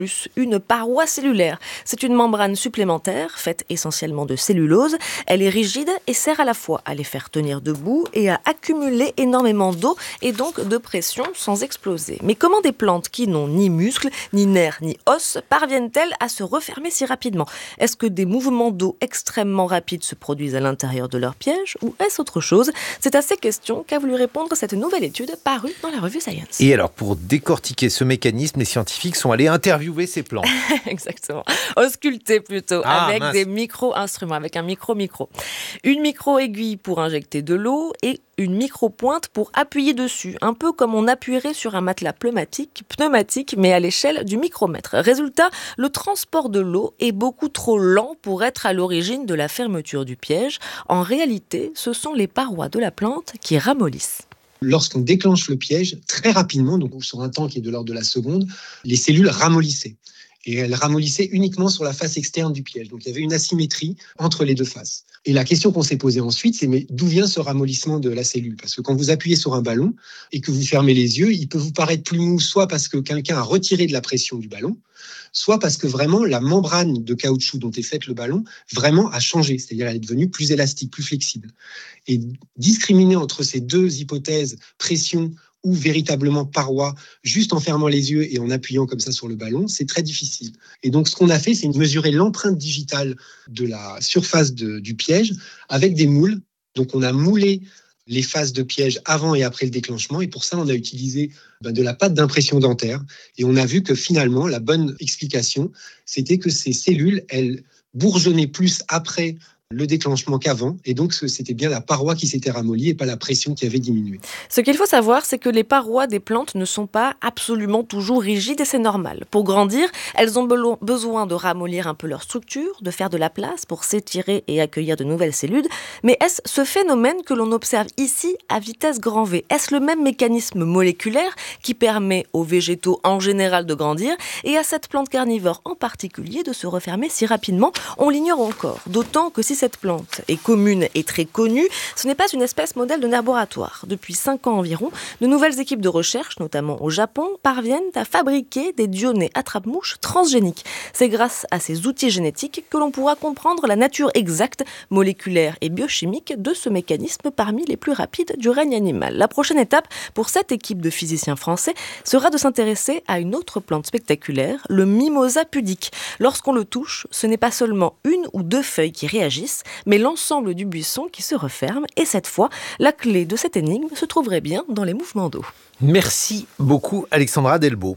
plus une paroi cellulaire. C'est une membrane supplémentaire, faite essentiellement de cellulose. Elle est rigide et sert à la fois à les faire tenir debout et à accumuler énormément d'eau et donc de pression sans exploser. Mais comment des plantes qui n'ont ni muscles, ni nerfs, ni os parviennent-elles à se refermer si rapidement ? Est-ce que des mouvements d'eau extrêmement rapides se produisent à l'intérieur de leur piège ou est-ce autre chose ? C'est à ces questions qu'a voulu répondre cette nouvelle étude parue dans la revue Science. Et alors, pour décortiquer ce mécanisme, les scientifiques sont allés interviewer ces plantes. Exactement. Ausculter plutôt, avec des micro-instruments, avec un micro-micro. Une micro-aiguille pour injecter de l'eau et une micro-pointe pour appuyer dessus, un peu comme on appuierait sur un matelas pneumatique, mais à l'échelle du micromètre. Résultat, le transport de l'eau est beaucoup trop lent pour être à l'origine de la fermeture du piège. En réalité, ce sont les parois de la plante qui ramollissent. Lorsqu'on déclenche le piège, très rapidement, donc sur un temps qui est de l'ordre de la seconde, les cellules ramollissaient. Et elles ramollissaient uniquement sur la face externe du piège. Donc il y avait une asymétrie entre les deux faces. Et la question qu'on s'est posée ensuite, c'est mais d'où vient ce ramollissement de la cellule ? Parce que quand vous appuyez sur un ballon et que vous fermez les yeux, il peut vous paraître plus mou, soit parce que quelqu'un a retiré de la pression du ballon, soit parce que vraiment la membrane de caoutchouc dont est fait le ballon vraiment a changé, c'est-à-dire elle est devenue plus élastique, plus flexible. Et discriminer entre ces deux hypothèses, pression ou véritablement paroi, juste en fermant les yeux et en appuyant comme ça sur le ballon, c'est très difficile. Et donc ce qu'on a fait, c'est mesurer l'empreinte digitale de la surface du piège avec des moules. Donc on a moulé les phases de piège avant et après le déclenchement. Et pour ça, on a utilisé de la pâte d'impression dentaire. Et on a vu que finalement, la bonne explication, c'était que ces cellules, elles bourgeonnaient plus après le déclenchement qu'avant, et donc c'était bien la paroi qui s'était ramollie et pas la pression qui avait diminué. Ce qu'il faut savoir, c'est que les parois des plantes ne sont pas absolument toujours rigides et c'est normal. Pour grandir, elles ont besoin de ramollir un peu leur structure, de faire de la place pour s'étirer et accueillir de nouvelles cellules. Mais est-ce ce phénomène que l'on observe ici à vitesse grand V ? Est-ce le même mécanisme moléculaire qui permet aux végétaux en général de grandir et à cette plante carnivore en particulier de se refermer si rapidement ? On l'ignore encore, d'autant que si cette plante est commune et très connue, ce n'est pas une espèce modèle de laboratoire. Depuis 5 ans environ, de nouvelles équipes de recherche, notamment au Japon, parviennent à fabriquer des dionnées attrape-mouches transgéniques. C'est grâce à ces outils génétiques que l'on pourra comprendre la nature exacte, moléculaire et biochimique de ce mécanisme parmi les plus rapides du règne animal. La prochaine étape pour cette équipe de physiciens français sera de s'intéresser à une autre plante spectaculaire, le mimosa pudique. Lorsqu'on le touche, ce n'est pas seulement une ou deux feuilles qui réagissent, mais l'ensemble du buisson qui se referme. Et cette fois, la clé de cette énigme se trouverait bien dans les mouvements d'eau. Merci beaucoup Alexandra Delbo.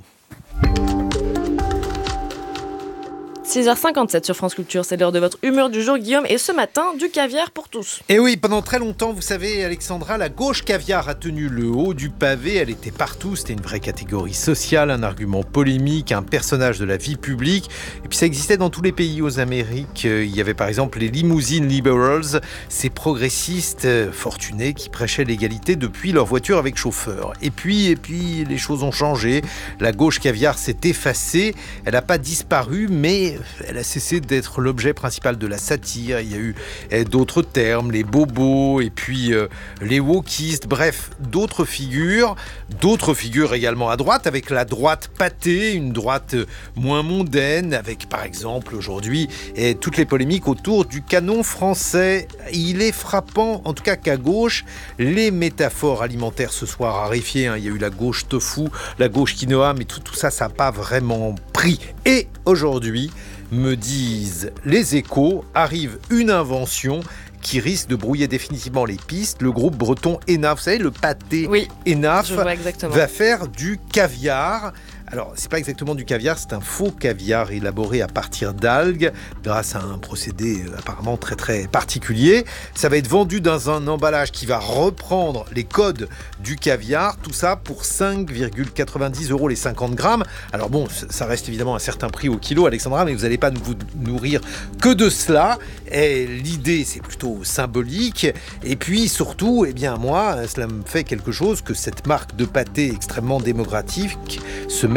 6h57 sur France Culture, c'est l'heure de votre humeur du jour, Guillaume, et ce matin, du caviar pour tous. Et oui, pendant très longtemps, vous savez, Alexandra, la gauche caviar a tenu le haut du pavé, elle était partout, c'était une vraie catégorie sociale, un argument polémique, un personnage de la vie publique, et puis ça existait dans tous les pays. Aux Amériques, il y avait par exemple les limousine liberals, ces progressistes fortunés qui prêchaient l'égalité depuis leur voiture avec chauffeur. Et puis, les choses ont changé, la gauche caviar s'est effacée, elle n'a pas disparu, mais elle a cessé d'être l'objet principal de la satire. Il y a eu d'autres termes, les bobos et puis les wokistes, bref, d'autres figures également à droite, avec la droite pâtée, une droite moins mondaine, avec par exemple aujourd'hui toutes les polémiques autour du canon français. Il est frappant, en tout cas qu'à gauche, les métaphores alimentaires se soient raréfiées. Il y a eu la gauche tofu, la gauche quinoa, mais tout ça, ça n'a pas vraiment pris. Et aujourd'hui, me disent les Échos, arrive une invention qui risque de brouiller définitivement les pistes. Le groupe breton Enaf, vous savez, le pâté Enaf, va faire du caviar. Alors, c'est pas exactement du caviar, c'est un faux caviar élaboré à partir d'algues, grâce à un procédé apparemment très très particulier. Ça va être vendu dans un emballage qui va reprendre les codes du caviar, tout ça pour 5,90 € les 50 grammes. Alors bon, ça reste évidemment un certain prix au kilo, Alexandra, mais vous n'allez pas vous nourrir que de cela. Et l'idée, c'est plutôt symbolique. Et puis surtout, moi, cela me fait quelque chose que cette marque de pâté extrêmement démocratique se mette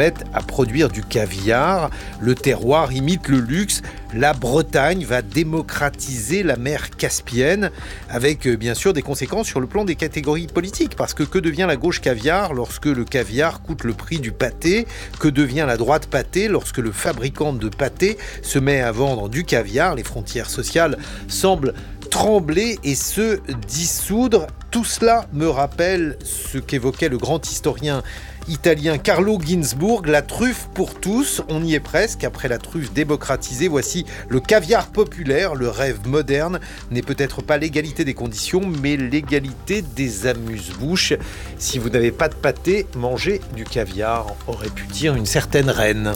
mettent à produire du caviar. Le terroir imite le luxe. La Bretagne va démocratiser la mer Caspienne avec bien sûr des conséquences sur le plan des catégories politiques. Parce que devient la gauche caviar lorsque le caviar coûte le prix du pâté? Que devient la droite pâté lorsque le fabricant de pâté se met à vendre du caviar? Les frontières sociales semblent trembler et se dissoudre. Tout cela me rappelle ce qu'évoquait le grand historien italien Carlo Ginzburg, la truffe pour tous. On y est presque. Après la truffe démocratisée, voici le caviar populaire. Le rêve moderne n'est peut-être pas l'égalité des conditions, mais l'égalité des amuse-bouches. Si vous n'avez pas de pâté, manger du caviar, aurait pu dire une certaine reine.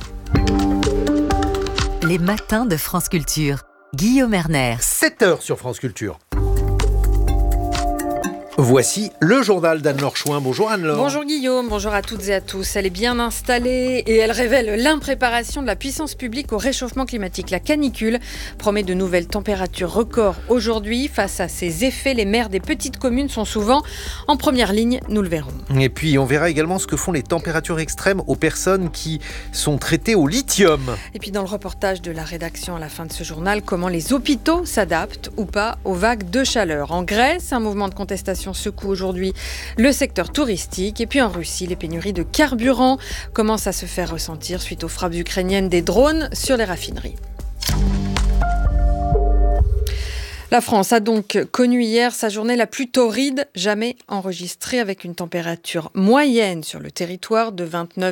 Les matins de France Culture. Guillaume Erner. 7h sur France Culture. Voici le journal d'Anne-Laure Chouin. Bonjour Anne-Laure. Bonjour Guillaume, bonjour à toutes et à tous. Elle est bien installée et elle révèle l'impréparation de la puissance publique au réchauffement climatique. La canicule promet de nouvelles températures records aujourd'hui. Face à ces effets, les maires des petites communes sont souvent en première ligne, nous le verrons. Et puis on verra également ce que font les températures extrêmes aux personnes qui sont traitées au lithium. Et puis dans le reportage de la rédaction à la fin de ce journal, comment les hôpitaux s'adaptent ou pas aux vagues de chaleur. En Grèce, un mouvement de contestation secoue aujourd'hui le secteur touristique. Et puis en Russie, les pénuries de carburant commencent à se faire ressentir suite aux frappes ukrainiennes des drones sur les raffineries. La France a donc connu hier sa journée la plus torride jamais enregistrée, avec une température moyenne sur le territoire de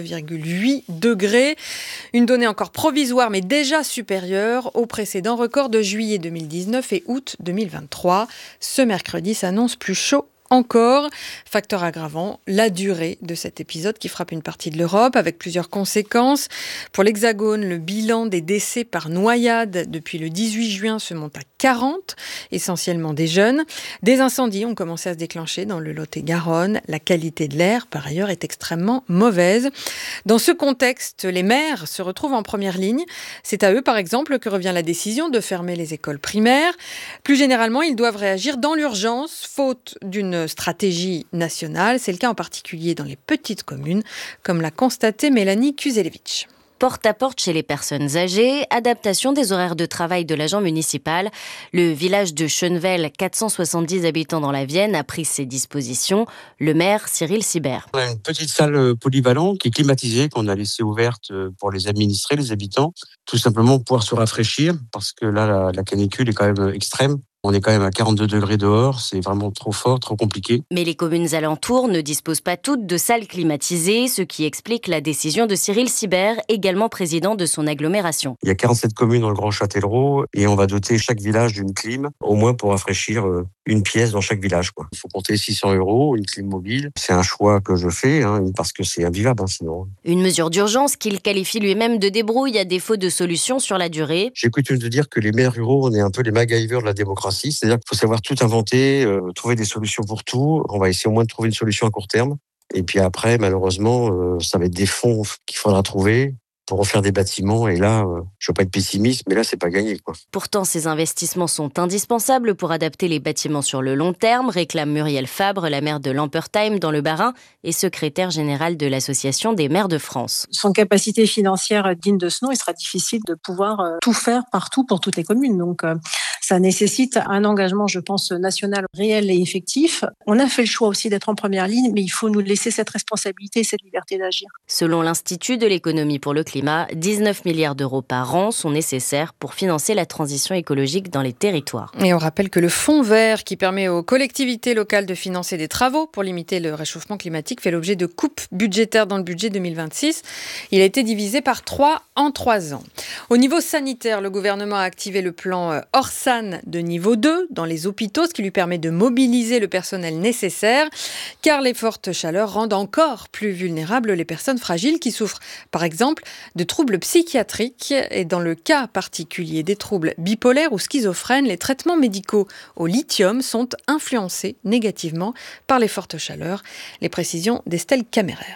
29,8 degrés. Une donnée encore provisoire mais déjà supérieure au précédent record de juillet 2019 et août 2023. Ce mercredi s'annonce plus chaud encore. Facteur aggravant, la durée de cet épisode qui frappe une partie de l'Europe avec plusieurs conséquences. Pour l'Hexagone, le bilan des décès par noyade depuis le 18 juin se monte à 40, essentiellement des jeunes. Des incendies ont commencé à se déclencher dans le Lot-et-Garonne. La qualité de l'air, par ailleurs, est extrêmement mauvaise. Dans ce contexte, les maires se retrouvent en première ligne. C'est à eux, par exemple, que revient la décision de fermer les écoles primaires. Plus généralement, ils doivent réagir dans l'urgence, faute d'une stratégie nationale. C'est le cas en particulier dans les petites communes, comme l'a constaté Mélanie Kuzelevich. Porte-à-porte chez les personnes âgées, adaptation des horaires de travail de l'agent municipal. Le village de Schönwell, 470 habitants dans la Vienne, a pris ses dispositions. Le maire, Cyril Sibert. On a une petite salle polyvalente qui est climatisée, qu'on a laissée ouverte pour les administrés, les habitants. Tout simplement pour pouvoir se rafraîchir, parce que là, la canicule est quand même extrême. On est quand même à 42 degrés dehors, c'est vraiment trop fort, trop compliqué. Mais les communes alentours ne disposent pas toutes de salles climatisées, ce qui explique la décision de Cyril Sibert, également président de son agglomération. Il y a 47 communes dans le Grand Châtellerault et on va doter chaque village d'une clim, au moins pour rafraîchir une pièce dans chaque village. Il faut compter 600 €, une clim mobile. C'est un choix que je fais, parce que c'est invivable sinon. Une mesure d'urgence qu'il qualifie lui-même de débrouille à défaut de solution sur la durée. J'ai coutume de dire que les maires ruraux, on est un peu les MacGyver de la démocratie. C'est-à-dire qu'il faut savoir tout inventer, trouver des solutions pour tout. On va essayer au moins de trouver une solution à court terme. Et puis après, malheureusement, ça va être des fonds qu'il faudra trouver pour refaire des bâtiments. Et là, je ne veux pas être pessimiste, mais là, c'est pas gagné, Pourtant, ces investissements sont indispensables pour adapter les bâtiments sur le long terme, réclame Muriel Fabre, la maire de Lampertheim dans le Bas-Rhin et secrétaire générale de l'Association des maires de France. Sans capacité financière digne de ce nom, il sera difficile de pouvoir tout faire partout pour toutes les communes. Donc, ça nécessite un engagement, je pense, national réel et effectif. On a fait le choix aussi d'être en première ligne, mais il faut nous laisser cette responsabilité et cette liberté d'agir. Selon l'Institut de l'économie pour le climat, 19 milliards d'euros par an sont nécessaires pour financer la transition écologique dans les territoires. Et on rappelle que le fonds vert, qui permet aux collectivités locales de financer des travaux pour limiter le réchauffement climatique, fait l'objet de coupes budgétaires dans le budget 2026. Il a été divisé par 3 en 3 ans. Au niveau sanitaire, le gouvernement a activé le plan Orsan de niveau 2 dans les hôpitaux, ce qui lui permet de mobiliser le personnel nécessaire, car les fortes chaleurs rendent encore plus vulnérables les personnes fragiles qui souffrent, par exemple, de troubles psychiatriques. Et dans le cas particulier des troubles bipolaires ou schizophrènes, les traitements médicaux au lithium sont influencés négativement par les fortes chaleurs. Les précisions d'Estelle Caméraire.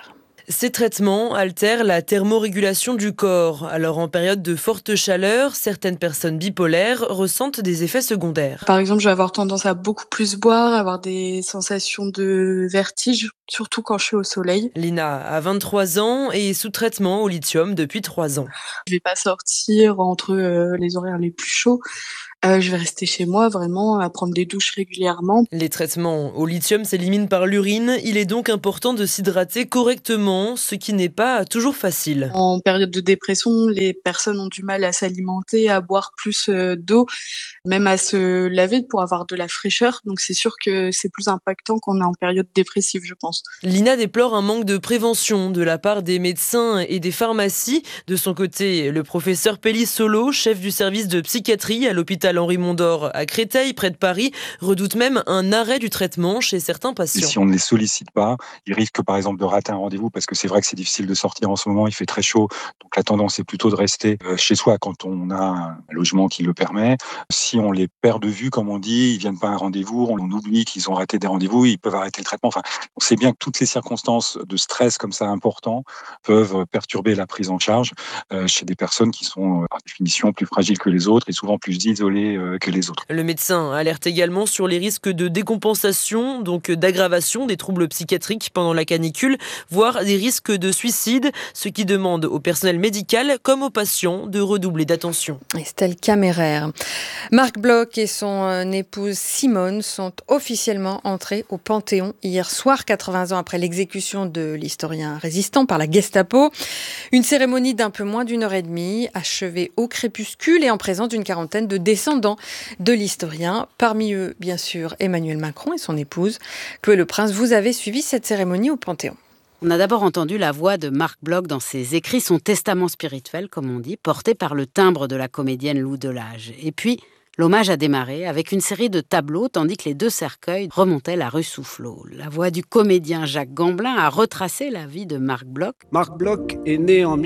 Ces traitements altèrent la thermorégulation du corps. Alors en période de forte chaleur, certaines personnes bipolaires ressentent des effets secondaires. Par exemple, je vais avoir tendance à beaucoup plus boire, avoir des sensations de vertige, surtout quand je suis au soleil. Lina a 23 ans et est sous traitement au lithium depuis 3 ans. Je vais pas sortir entre les horaires les plus chauds. Je vais rester chez moi vraiment à prendre des douches régulièrement. Les traitements au lithium s'éliminent par l'urine. Il est donc important de s'hydrater correctement, ce qui n'est pas toujours facile. En période de dépression, les personnes ont du mal à s'alimenter, à boire plus d'eau, même à se laver pour avoir de la fraîcheur. Donc c'est sûr que c'est plus impactant qu'on est en période dépressive, je pense. Lina déplore un manque de prévention de la part des médecins et des pharmacies. De son côté, le professeur Pelli Solo, chef du service de psychiatrie à l'hôpital Henri Mondor à Créteil, près de Paris, redoute même un arrêt du traitement chez certains patients. Et si on ne les sollicite pas, ils risquent par exemple de rater un rendez-vous parce que c'est vrai que c'est difficile de sortir en ce moment, il fait très chaud, donc la tendance est plutôt de rester chez soi quand on a un logement qui le permet. Si on les perd de vue, comme on dit, ils viennent pas à un rendez-vous, on oublie qu'ils ont raté des rendez-vous, ils peuvent arrêter le traitement. Enfin, on sait bien que toutes les circonstances de stress comme ça importants peuvent perturber la prise en charge chez des personnes qui sont par définition plus fragiles que les autres et souvent plus isolées que les autres. Le médecin alerte également sur les risques de décompensation, donc d'aggravation des troubles psychiatriques pendant la canicule, voire des risques de suicide, ce qui demande au personnel médical comme aux patients de redoubler d'attention. Estelle Caméraire. Marc Bloch et son épouse Simone sont officiellement entrés au Panthéon hier soir, 80 ans après l'exécution de l'historien résistant par la Gestapo. Une cérémonie d'un peu moins d'une heure et demie, achevée au crépuscule et en présence d'une quarantaine de descendants de l'historien. Parmi eux, bien sûr, Emmanuel Macron et son épouse. Chloé Le Prince, vous avez suivi cette cérémonie au Panthéon. On a d'abord entendu la voix de Marc Bloch dans ses écrits, son testament spirituel, comme on dit, porté par le timbre de la comédienne Lou Delage. Et puis, l'hommage a démarré avec une série de tableaux, tandis que les deux cercueils remontaient la rue Soufflot. La voix du comédien Jacques Gamblin a retracé la vie de Marc Bloch. Marc Bloch est né en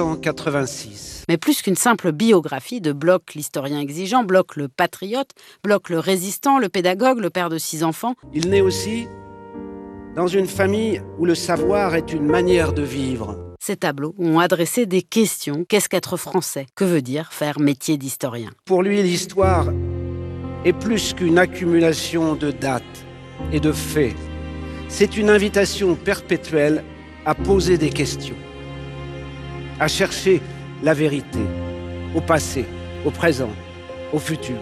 1886. Mais plus qu'une simple biographie de Bloch, l'historien exigeant, Bloch le patriote, Bloch le résistant, le pédagogue, le père de 6 enfants. Il naît aussi dans une famille où le savoir est une manière de vivre. Ces tableaux ont adressé des questions. Qu'est-ce qu'être français ? Que veut dire faire métier d'historien ? Pour lui, l'histoire est plus qu'une accumulation de dates et de faits. C'est une invitation perpétuelle à poser des questions, à chercher la vérité, au passé, au présent, au futur.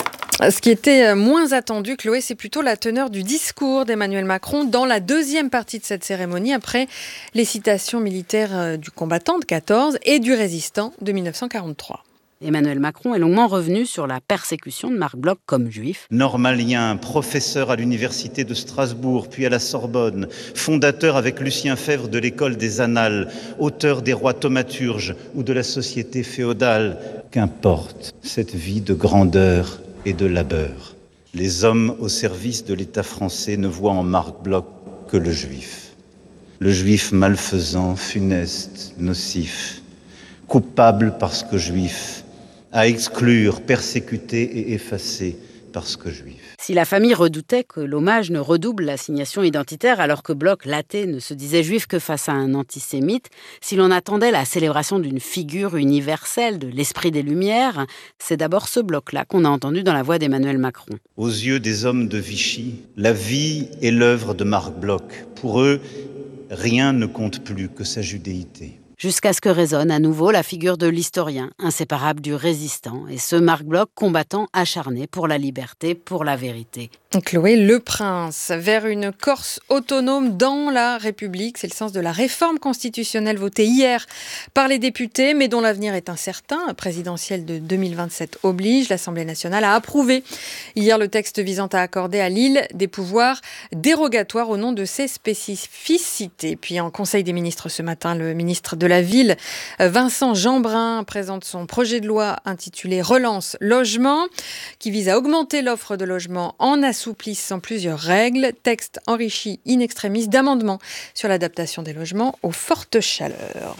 Ce qui était moins attendu, Chloé, c'est plutôt la teneur du discours d'Emmanuel Macron dans la deuxième partie de cette cérémonie, après les citations militaires du combattant de 14 et du résistant de 1943. Emmanuel Macron est longuement revenu sur la persécution de Marc Bloch comme juif. Normalien, professeur à l'université de Strasbourg, puis à la Sorbonne, fondateur avec Lucien Febvre de l'école des Annales, auteur des rois thaumaturges ou de la société féodale. Qu'importe cette vie de grandeur et de labeur. Les hommes au service de l'État français ne voient en Marc Bloch que le juif. Le juif malfaisant, funeste, nocif, coupable parce que juif, à exclure, persécuter et effacer parce que juif. Si la famille redoutait que l'hommage ne redouble l'assignation identitaire, alors que Bloch, l'athée, ne se disait juif que face à un antisémite, si l'on attendait la célébration d'une figure universelle de l'esprit des Lumières, c'est d'abord ce Bloch-là qu'on a entendu dans la voix d'Emmanuel Macron. Aux yeux des hommes de Vichy, la vie est l'œuvre de Marc Bloch. Pour eux, rien ne compte plus que sa judéité. Jusqu'à ce que résonne à nouveau la figure de l'historien, inséparable du résistant, et ce Marc Bloch, combattant acharné pour la liberté, pour la vérité. Chloé Le Prince, vers une Corse autonome dans la République. C'est le sens de la réforme constitutionnelle votée hier par les députés, mais dont l'avenir est incertain. Présidentielle de 2027 oblige. L'Assemblée nationale a approuvé hier le texte visant à accorder à l'île des pouvoirs dérogatoires au nom de ses spécificités. Puis en Conseil des ministres ce matin, le ministre de la Ville, Vincent Jeanbrun, présente son projet de loi intitulé « Relance logement » qui vise à augmenter l'offre de logements en assouplissant plusieurs règles. Texte enrichi in extremis d'amendements sur l'adaptation des logements aux fortes chaleurs.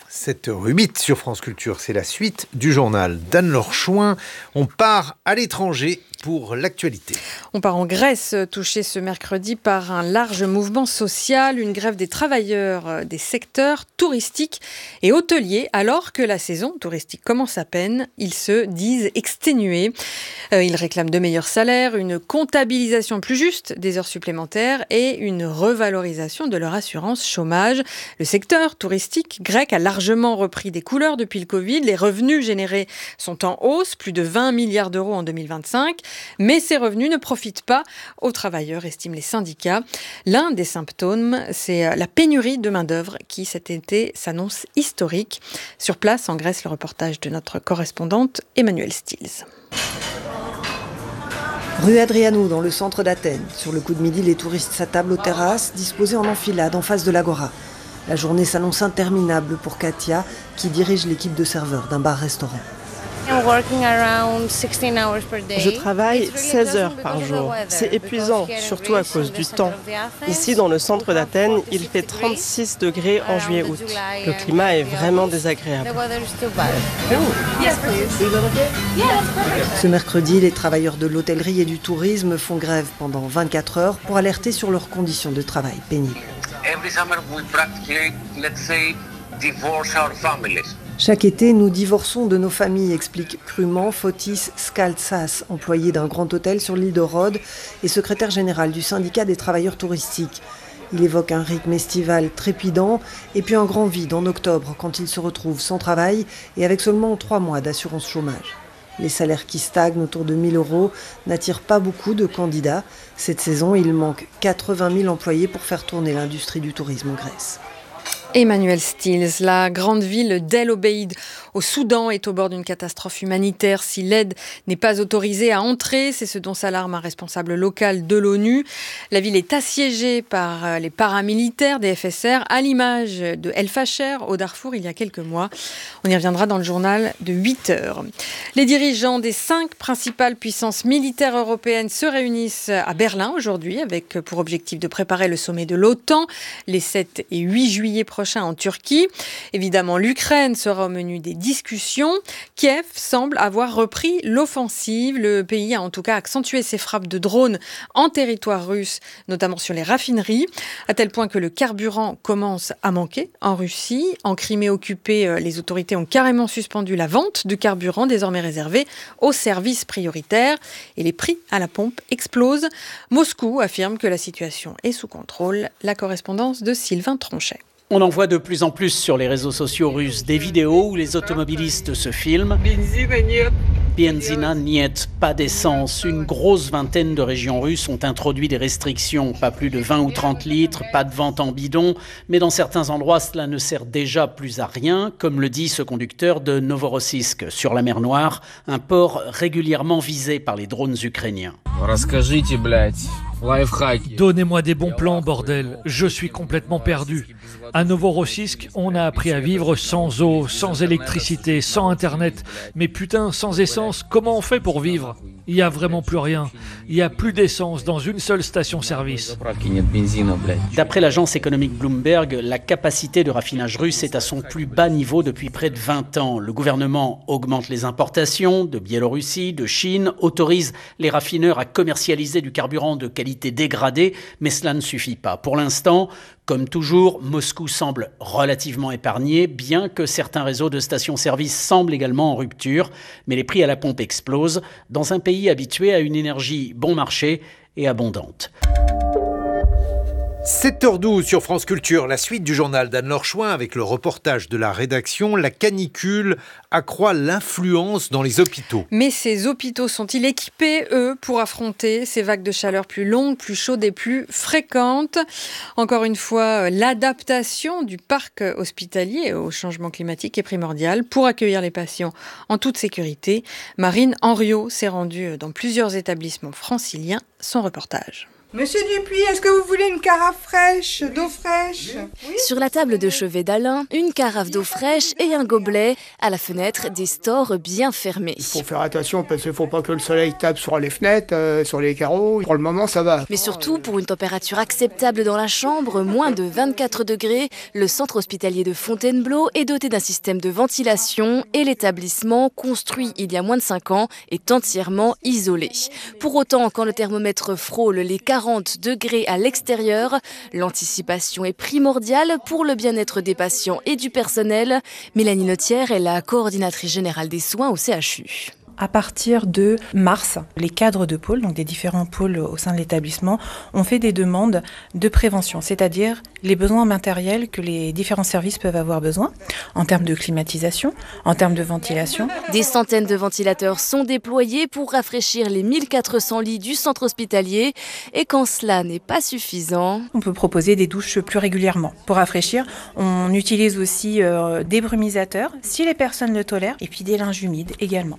7h08 sur France Culture, c'est la suite du journal d'Anne-Laure Chouin. On part à l'étranger pour l'actualité. On part en Grèce, touchée ce mercredi par un large mouvement social, une grève des travailleurs des secteurs touristiques et hôteliers. Alors que la saison touristique commence à peine, ils se disent exténués. Ils réclament de meilleurs salaires, une comptabilisation plus juste des heures supplémentaires et une revalorisation de leur assurance chômage. Le secteur touristique grec a largement repris des couleurs depuis le Covid. Les revenus générés sont en hausse, plus de 20 milliards d'euros en 2025. Mais ces revenus ne profitent pas aux travailleurs, estiment les syndicats. L'un des symptômes, c'est la pénurie de main-d'œuvre qui, cet été, s'annonce historique. Sur place, en Grèce, le reportage de notre correspondante Emmanuelle Stills. Rue Adrianou, dans le centre d'Athènes. Sur le coup de midi, les touristes s'attablent aux terrasses, disposées en enfilade en face de l'Agora. La journée s'annonce interminable pour Katia, qui dirige l'équipe de serveurs d'un bar-restaurant. Je travaille 16 heures par jour. C'est épuisant, surtout à cause du temps. Ici, dans le centre d'Athènes, il fait 36 degrés en juillet-août. Le climat est vraiment désagréable. Ce mercredi, les travailleurs de l'hôtellerie et du tourisme font grève pendant 24 heures pour alerter sur leurs conditions de travail pénibles. Chaque été, nous divorçons de nos familles, explique crûment Fotis Skaltsas, employé d'un grand hôtel sur l'île de Rhodes et secrétaire général du syndicat des travailleurs touristiques. Il évoque un rythme estival trépidant et puis un grand vide en octobre quand il se retrouve sans travail et avec seulement 3 mois d'assurance chômage. Les salaires qui stagnent autour de 1 000 € n'attirent pas beaucoup de candidats. Cette saison, il manque 80 000 employés pour faire tourner l'industrie du tourisme en Grèce. Emmanuelle Stills, la grande ville d'El Obeid au Soudan est au bord d'une catastrophe humanitaire. Si l'aide n'est pas autorisée à entrer, c'est ce dont s'alarme un responsable local de l'ONU. La ville est assiégée par les paramilitaires des FSR, à l'image de El Fasher au Darfour il y a quelques mois. On y reviendra dans le journal de 8 heures. Les dirigeants des 5 principales puissances militaires européennes se réunissent à Berlin aujourd'hui avec pour objectif de préparer le sommet de l'OTAN les 7 et 8 juillet prochains en Turquie. Évidemment, l'Ukraine sera au menu des discussions. Kiev semble avoir repris l'offensive. Le pays a en tout cas accentué ses frappes de drones en territoire russe, notamment sur les raffineries, à tel point que le carburant commence à manquer en Russie. En Crimée occupée, les autorités ont carrément suspendu la vente de carburant désormais réservé aux services prioritaires et les prix à la pompe explosent. Moscou affirme que la situation est sous contrôle. La correspondance de Sylvain Tronchet. On en voit de plus en plus sur les réseaux sociaux russes des vidéos où les automobilistes se filment. Benzina niet, pas d'essence. Une grosse vingtaine de régions russes ont introduit des restrictions. Pas plus de 20 ou 30 litres, pas de vente en bidon. Mais dans certains endroits, cela ne sert déjà plus à rien, comme le dit ce conducteur de Novorossiysk, sur la mer Noire, un port régulièrement visé par les drones ukrainiens. Donnez-moi des bons plans, bordel. Je suis complètement perdu. À Novorossiysk, on a appris à vivre sans eau, sans électricité, sans Internet. Mais putain, sans essence, comment on fait pour vivre ? Il n'y a vraiment plus rien. Il n'y a plus d'essence dans une seule station-service. D'après l'agence économique Bloomberg, la capacité de raffinage russe est à son plus bas niveau depuis près de 20 ans. Le gouvernement augmente les importations de Biélorussie, de Chine, autorise les raffineurs à commercialiser du carburant de qualité dégradée, mais cela ne suffit pas. Pour l'instant, comme toujours, Moscou semble relativement épargné, bien que certains réseaux de stations-service semblent également en rupture. Mais les prix à la pompe explosent dans un pays habitué à une énergie bon marché et abondante. 7h12 sur France Culture, la suite du journal d'Anne-Laure Chouin avec le reportage de la rédaction. La canicule accroît l'influence dans les hôpitaux. Mais ces hôpitaux sont-ils équipés, eux, pour affronter ces vagues de chaleur plus longues, plus chaudes et plus fréquentes ? Encore une fois, l'adaptation du parc hospitalier au changement climatique est primordiale pour accueillir les patients en toute sécurité. Marine Henriot s'est rendue dans plusieurs établissements franciliens. Son reportage. Monsieur Dupuis, est-ce que vous voulez une carafe fraîche, d'eau fraîche? Oui. Sur la table de chevet d'Alain, une carafe d'eau fraîche et un gobelet. À la fenêtre, des stores bien fermés. Il faut faire attention parce qu'il ne faut pas que le soleil tape sur les fenêtres, sur les carreaux. Pour le moment, ça va. Mais surtout, pour une température acceptable dans la chambre, moins de 24 degrés, le centre hospitalier de Fontainebleau est doté d'un système de ventilation et l'établissement, construit il y a moins de 5 ans, est entièrement isolé. Pour autant, quand le thermomètre frôle les 40 degrés à l'extérieur, l'anticipation est primordiale pour le bien-être des patients et du personnel. Mélanie Notière est la coordinatrice générale des soins au CHU. À partir de mars, les cadres de pôle, donc des différents pôles au sein de l'établissement, ont fait des demandes de prévention, c'est-à-dire les besoins matériels que les différents services peuvent avoir besoin, en termes de climatisation, en termes de ventilation. Des centaines de ventilateurs sont déployés pour rafraîchir les 1400 lits du centre hospitalier. Et quand cela n'est pas suffisant, on peut proposer des douches plus régulièrement. Pour rafraîchir, on utilise aussi des brumisateurs, si les personnes le tolèrent, et puis des linges humides également.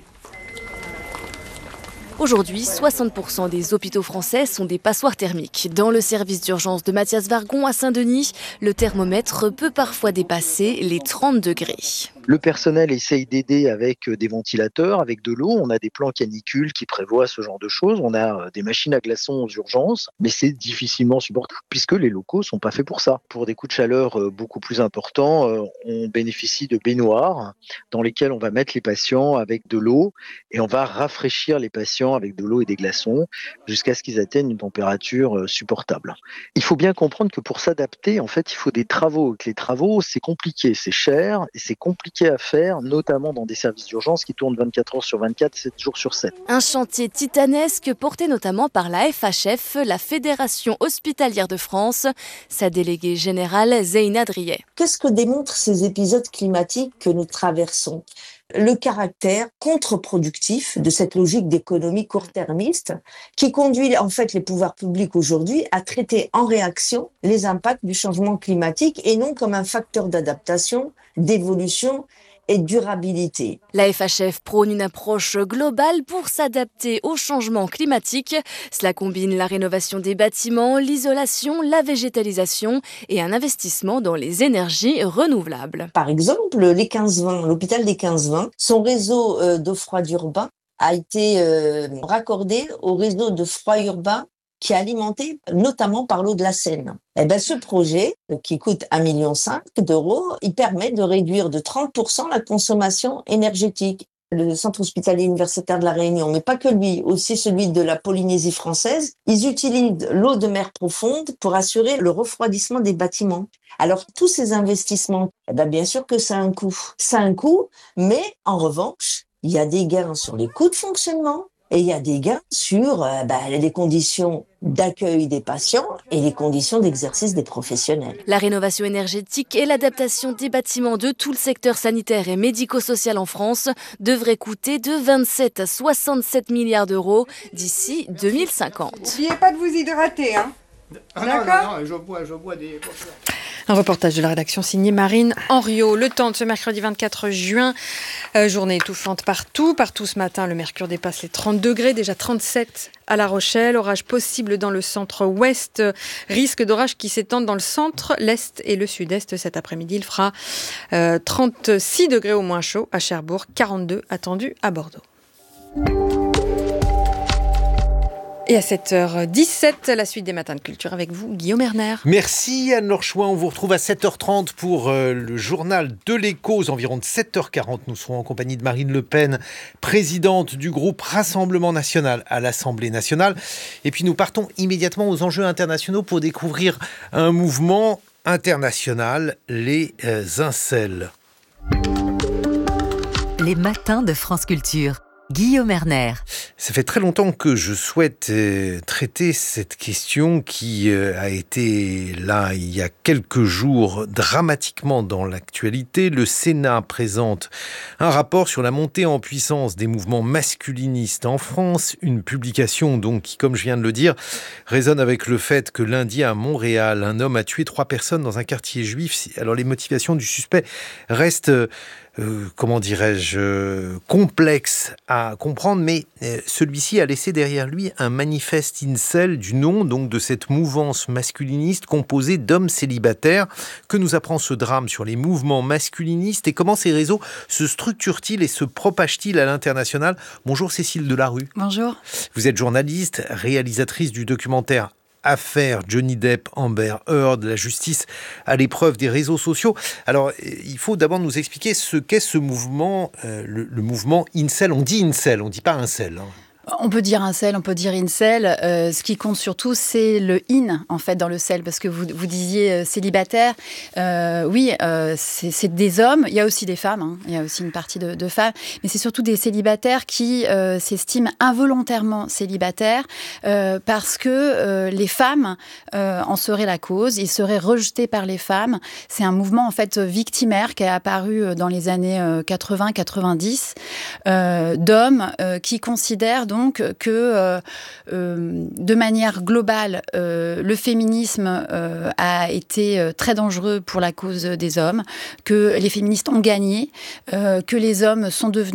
Aujourd'hui, 60% des hôpitaux français sont des passoires thermiques. Dans le service d'urgence de Mathias Vargon à Saint-Denis, le thermomètre peut parfois dépasser les 30 degrés. Le personnel essaye d'aider avec des ventilateurs, avec de l'eau. On a des plans canicules qui prévoient ce genre de choses. On a des machines à glaçons aux urgences, mais c'est difficilement supportable puisque les locaux sont pas faits pour ça. Pour des coups de chaleur beaucoup plus importants, on bénéficie de baignoires dans lesquelles on va mettre les patients avec de l'eau et on va rafraîchir les patients avec de l'eau et des glaçons jusqu'à ce qu'ils atteignent une température supportable. Il faut bien comprendre que pour s'adapter, en fait, il faut des travaux. Et que les travaux, c'est compliqué, c'est cher et c'est compliqué à faire, notamment dans des services d'urgence qui tournent 24 heures sur 24, 7 jours sur 7. Un chantier titanesque porté notamment par la FHF, la Fédération hospitalière de France, sa déléguée générale Zeyna Driet. Qu'est-ce que démontrent ces épisodes climatiques que nous traversons ? Le caractère contre-productif de cette logique d'économie court-termiste qui conduit en fait les pouvoirs publics aujourd'hui à traiter en réaction les impacts du changement climatique et non comme un facteur d'adaptation, d'évolution et durabilité. La FHF prône une approche globale pour s'adapter au changement climatique. Cela combine la rénovation des bâtiments, l'isolation, la végétalisation et un investissement dans les énergies renouvelables. Par exemple, les 15-20, l'hôpital des 15-20, son réseau d'eau froide urbain a été raccordé au réseau de froid urbain qui est alimenté notamment par l'eau de la Seine. Ce projet, qui coûte 1,5 million d'euros, il permet de réduire de 30% la consommation énergétique. Le centre hospitalier universitaire de la Réunion, mais pas que lui, aussi celui de la Polynésie française, ils utilisent l'eau de mer profonde pour assurer le refroidissement des bâtiments. Alors, tous ces investissements, bien sûr que ça a un coût. Ça a un coût, mais en revanche, il y a des gains sur les coûts de fonctionnement, et il y a des gains sur les conditions d'accueil des patients et les conditions d'exercice des professionnels. La rénovation énergétique et l'adaptation des bâtiments de tout le secteur sanitaire et médico-social en France devraient coûter de 27 à 67 milliards d'euros d'ici 2050. N'oubliez pas de vous hydrater, hein. D'accord ? Non, je bois des... Un reportage de la rédaction signé Marine Henriot. Le temps de ce mercredi 24 juin, journée étouffante partout ce matin. Le mercure dépasse les 30 degrés, déjà 37 à La Rochelle. Orage possible dans le centre-ouest, risque d'orage qui s'étendent dans le centre, l'est et le sud-est. Cet après-midi, il fera 36 degrés au moins chaud à Cherbourg, 42 attendus à Bordeaux. Et à 7h17, la suite des matins de culture avec vous, Guillaume Erner. Merci Anne-Laure Chouin. On vous retrouve à 7h30 pour le journal de l'Écho. Aux environs de 7h40, nous serons en compagnie de Marine Le Pen, présidente du groupe Rassemblement National à l'Assemblée nationale. Et puis nous partons immédiatement aux enjeux internationaux pour découvrir un mouvement international, les incels. Les matins de France Culture. Guillaume Erner. Ça fait très longtemps que je souhaite traiter cette question qui a été là il y a quelques jours dramatiquement dans l'actualité. Le Sénat présente un rapport sur la montée en puissance des mouvements masculinistes en France. Une publication donc qui, comme je viens de le dire, résonne avec le fait que lundi à Montréal, un homme a tué 3 personnes dans un quartier juif. Alors les motivations du suspect restent comment dirais-je, complexe à comprendre, mais celui-ci a laissé derrière lui un manifeste incel du nom donc de cette mouvance masculiniste composée d'hommes célibataires. Que nous apprend ce drame sur les mouvements masculinistes et comment ces réseaux se structurent-ils et se propagent-ils à l'international? Bonjour Cécile Delarue. Bonjour. Vous êtes journaliste, réalisatrice du documentaire Affaire Johnny Depp, Amber Heard, la justice à l'épreuve des réseaux sociaux. Alors, il faut d'abord nous expliquer ce qu'est ce mouvement, le mouvement incel. On dit incel, on ne dit pas incel. On peut dire incel, on peut dire incel. Ce qui compte surtout, c'est le in, en fait, dans le cel, parce que vous disiez célibataire. Oui, c'est des hommes. Il y a aussi des femmes. Hein. Il y a aussi une partie de femmes. Mais c'est surtout des célibataires qui s'estiment involontairement célibataires parce que les femmes en seraient la cause. Ils seraient rejetés par les femmes. C'est un mouvement, en fait, victimaire qui est apparu dans les années 80-90 d'hommes qui considèrent donc que de manière globale, le féminisme a été très dangereux pour la cause des hommes, que les féministes ont gagné, que les hommes sont devenus